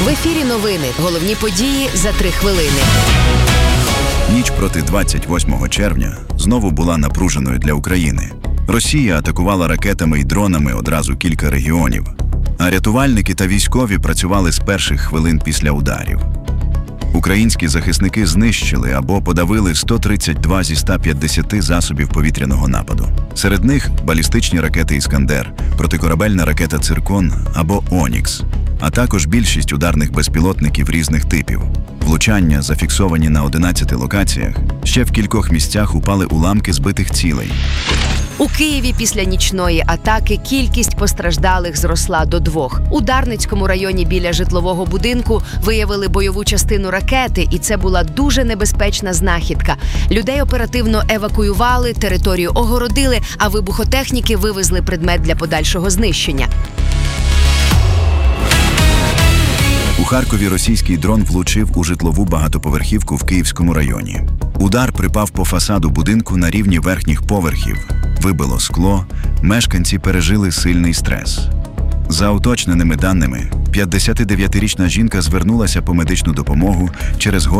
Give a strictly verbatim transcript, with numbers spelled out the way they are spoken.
В ефірі новини. Головні події за три хвилини. Ніч проти двадцять восьмого червня знову була напруженою для України. Росія атакувала ракетами і дронами одразу кілька регіонів, а рятувальники та військові працювали з перших хвилин після ударів. Українські захисники знищили або подавили сто тридцять два зі ста п'ятдесяти засобів повітряного нападу. Серед них балістичні ракети «Іскандер», протикорабельна ракета «Циркон» або «Онікс», а також більшість ударних безпілотників різних типів. Влучання, зафіксовані на одинадцяти локаціях, ще в кількох місцях упали уламки збитих цілей. У Києві після нічної атаки кількість постраждалих зросла до двох. У Дарницькому районі біля житлового будинку виявили бойову частину ракети, і це була дуже небезпечна знахідка. Людей оперативно евакуювали, територію огородили, а вибухотехніки вивезли предмет для подальшого знищення. У Харкові російський дрон влучив у житлову багатоповерхівку в Київському районі. Удар припав по фасаду будинку на рівні верхніх поверхів, вибило скло, мешканці пережили сильний стрес. За уточненими даними, п'ятдесятидев'ятирічна жінка звернулася по медичну допомогу через